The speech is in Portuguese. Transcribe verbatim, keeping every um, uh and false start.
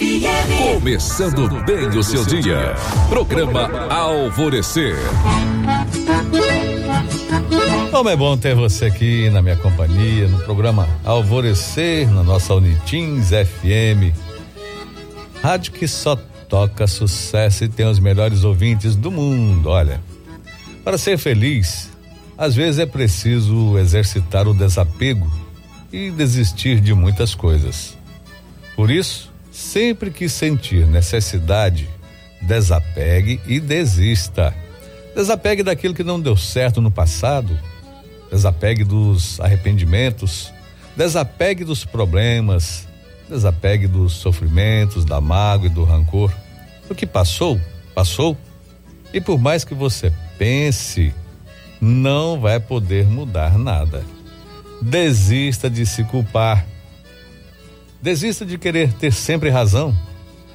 F M. Começando bem o seu dia. Programa Alvorecer. Como é bom ter você aqui na minha companhia, no programa Alvorecer, na nossa Unitins F M. Rádio que só toca sucesso e tem os melhores ouvintes do mundo. Olha, para ser feliz, às vezes é preciso exercitar o desapego e desistir de muitas coisas. Por isso, sempre que sentir necessidade, desapegue e desista. Desapegue daquilo que não deu certo no passado, desapegue dos arrependimentos, desapegue dos problemas, desapegue dos sofrimentos, da mágoa e do rancor. O que passou, passou. E por mais que você pense, não vai poder mudar nada. Desista de se culpar. Desista de querer ter sempre razão.